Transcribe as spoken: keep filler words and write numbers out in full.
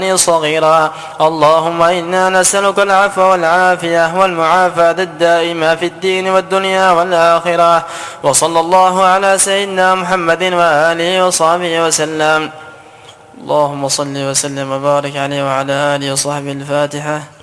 صغيرا. اللهم إنا نسألك العفو والعافية والمعافاة الدائمة في الدين والدنيا والآخرة. وصلى الله على سيدنا محمد وآله وصحبه وسلم. اللهم صل وسلم وبارك عليه وعلى آله وصحبه. الفاتحة.